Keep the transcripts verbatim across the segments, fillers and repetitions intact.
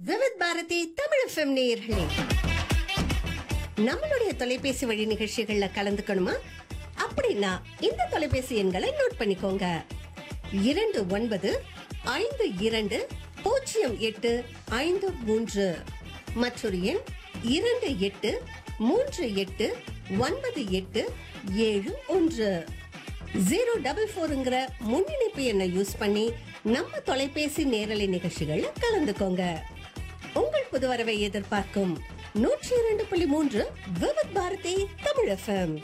Vividh Bharathi Tamil FM நேயர்களே, நம்மளுடைய தொலைபேசி வழி நிகழ்ச்சிகள்ல கலந்துக்கணுமா? அப்படின்னா இந்த தொலைபேசி எண்களை நோட் பண்ணிக்கோங்க. இரண்டு ஒன்பது ஐந்து இரண்டு பூஜ்ஜியம் எட்டு ஐந்து மூன்று மற்றொரு எண் இரண்டு எட்டு மூன்று எட்டு ஒன்பது எட்டு ஏழு ஒன்று. ஜீரோ டபுள் போருங்கிற முன்னிணைப்பு எண்ணை யூஸ் பண்ணி நம்ம தொலைபேசி நேரலை நிகழ்ச்சிகள்ல கலந்துக்கோங்க. உங்கள் புதுவரவை எதிர்பார்க்கும் நூற்றி இரண்டு புள்ளி மூன்று விவித் பாரதி தமிழ் எஃப்எம்.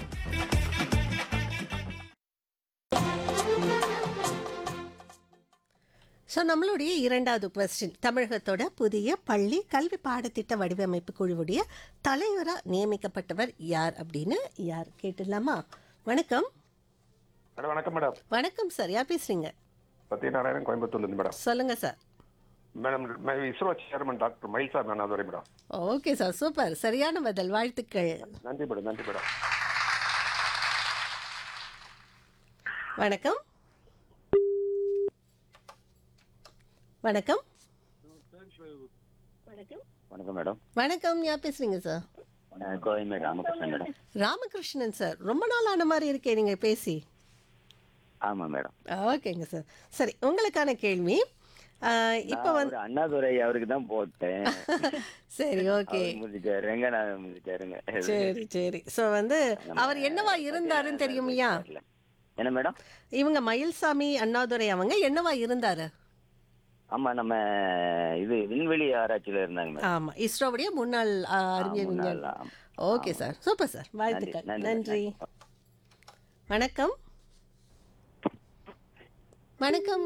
ஸோ நம்மளுடைய இரண்டாவது கொஸ்டின், தமிழகத்தோட புதிய பள்ளி கல்வி பாடத்திட்ட வடிவமைப்பு குழுவுடைய தலைவராக நியமிக்கப்பட்டவர் யார் அப்படின்னு யார் கேட்டுடலாமா? வணக்கம். மேடம் வணக்கம் மேடம். வணக்கம் சார், யார் பேசுறீங்க? சத்யநாராயணன், கோயம்புத்தூர்லேருந்து மேடம். சொல்லுங்க sir. Madam ISRO chairman doctor மயில்சார் நான் அதுவரை மேடம். ஓகே சார், சூப்பர், சரியான பதில், வாழ்த்துக்கள். நன்றி மேடம். நன்றி மேடம். வணக்கம். வணக்கம். வணக்கம் மேடம். வணக்கம், யார் பேசுறீங்க sir? Koyambedu Ramakrishnan madam. Ramakrishnan sir, ரொம்ப நாள் ஆன மாதிரி இருக்கே நீங்க பேசி. ஆமாம் மேடம். ஓகேங்க சார். சரி, உங்களுக்கான கேள்வி. இப்போ வந்து ஒரு அண்ணாதுரை அவருக்கு தான் போட்டேன். சரி, ஓகே, முடிச்சிட்டாருங்க. நான் முடிச்சிட்டாருங்க. சரி சரி. ஸோ வந்து அவர் என்னவா இருந்தாருன்னு தெரியும் இல்லையா? என்ன மேடம்? இவங்க மயில்சாமி அண்ணாதுரை அவங்க என்னவா இருந்தாரு? ஆமா, நம்ம இது விண்வெளி ஆராய்ச்சியில இருந்தாங்க மேடம். ஆமா, இஸ்ரோவுடைய முன்னாள் ஆ, அறிவியல் முன்னாள், விஞ்ஞானி. ஆமா. ஓகே சார், சூப்பர் சார், வாழ்த்துக்கள். நன்றி, நன்றி. நன்றி. வணக்கம். வணக்கம்.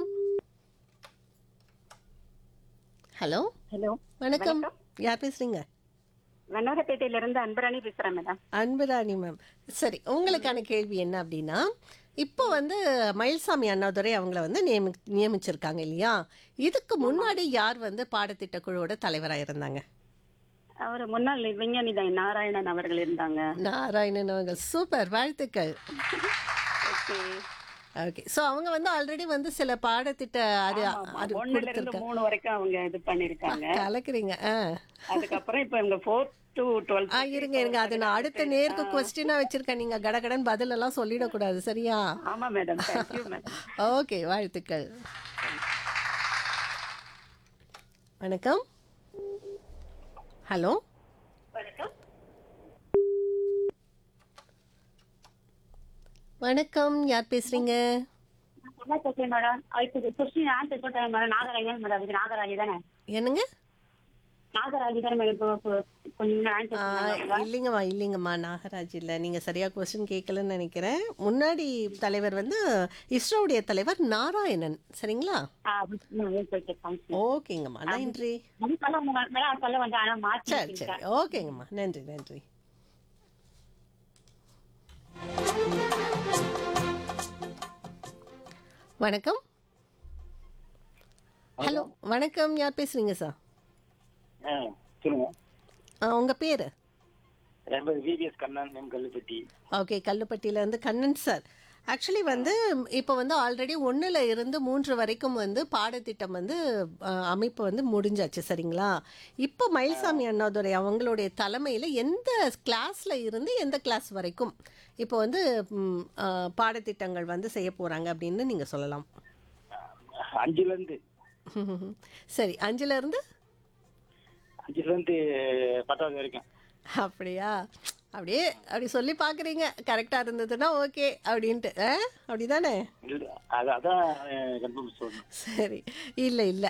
ஹலோ. ஹலோ, வணக்கம், யார் பேசுறீங்க? வண்ணாரப்பேட்டையில இருந்து அன்பராணி பேசுறேன் மேடம். அன்புராணி மேம். சரி, உங்களுக்கான கேள்வி என்ன அப்படின்னா, இப்போ வந்து மயில்சாமி அண்ணாதுரை அவங்கள வந்து நியமி நியமிச்சிருக்காங்க இல்லையா? இதுக்கு முன்னாடி யார் வந்து பாடத்திட்ட குழுவோட தலைவராக இருந்தாங்க? அவர் முன்னாள் விஞ்ஞானி தான் நாராயணன் அவர்கள் இருந்தாங்க. நாராயணன் அவங்க. சூப்பர், வாழ்த்துக்கள். ஓகே. ஓகே, ஸோ அவங்க வந்து ஆல்ரெடி வந்து சில பாடத்திட்ட அது அது ஒண்ணுல இருந்து கொடுத்துருக்காங்க. மூணு வரைக்கும் அவங்க இது பண்ணிருக்காங்க. கலக்குறீங்க. ஆ அதுக்கப்புறம் இப்ப இவங்க ஃபோர்த் டு டுவெல்த். ஆ இருங்க இருங்க, அது நான் அடுத்த நேருக்கு கொஸ்டினா வச்சிருக்கேன். நீங்க கடகடன் பதில் எல்லாம் சொல்லிடக்கூடாது, சரியா? ஆமா மேடம். Thank you madam. ஓகே, வாழ்த்துக்கள். வணக்கம். ஹலோ. வணக்கம், யார் பேசுறீங்க? என்ன பேசுறேன் மேடம்? இப்போ கொஸ்டின் ஆன்சர் சொல்றேன் மேடம். நாகராஜன் மேடம். இது நாகராஜி தானே? என்னங்க? நாகராஜி தானே மேடம்? இப்போ கொஞ்சம் ஆன்சர் ஆ, பண்ணுங்க. இல்லைங்கம்மா இல்லைங்கம்மா, நாகராஜ் இல்லை. நீங்கள் சரியாக கொஸ்டின் கேட்கலன்னு நினைக்கிறேன். முன்னாடி தலைவர் வந்து இஸ்ரோவுடைய தலைவர் நாராயணன், சரிங்களா? ஆ, ஓகே, தேங்க்யூ. ஓகேங்கம்மா, நன்றி. அது சொல்ல மேடம் சொல்ல வந்து ஆனா மாத்தி சரி சரி, ஓகேங்கம்மா, நன்றி நன்றி. வணக்கம். ஹலோ, வணக்கம், யார் பேசுறீங்க சார்? சொல்லுங்க. ஆ, உங்கள் பேர்? VVS Kannan, M Kallupatti. Okay, கல்லுப்பட்டியிலேருந்து Kannan sir. Actually வந்து இப்போ வந்து ஆல்ரெடி ஒன்றில் இருந்து மூன்று வரைக்கும் வந்து பாடத்திட்டம் வந்து அஹ், அமைப்பு வந்து முடிஞ்சாச்சு, சரிங்களா? இப்போ மயில்சாமி அண்ணாதுரை அவங்களுடைய தலைமையில் எந்த கிளாஸில் இருந்து எந்த கிளாஸ் வரைக்கும் இப்போ வந்து ம், அஹ், பாடத்திட்டங்கள் வந்து செய்ய போகிறாங்க அப்படின்னு நீங்கள் சொல்லலாம். அஞ்சுல இருந்து சரி, அஞ்சுல இருந்து அஞ்சுல இருந்து பத்தாவது வரைக்கும். அப்படியா? அப்படியே அப்படி சொல்லி பார்க்குறீங்க, கரெக்டாக இருந்ததுன்னா ஓகே அப்படின்ட்டு. ஆ, அப்படிதானே? அதான் கன்ஃபார்ம் சொல்லணும். சரி, இல்லை இல்லை,